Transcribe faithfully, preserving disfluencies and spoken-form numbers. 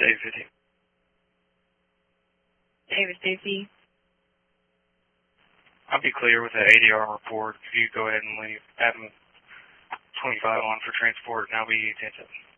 Dave fifty. David fifty. I'll be clear with that A D R report if you go ahead and leave. Adam twenty-five on for transport, and I'll be ten seven.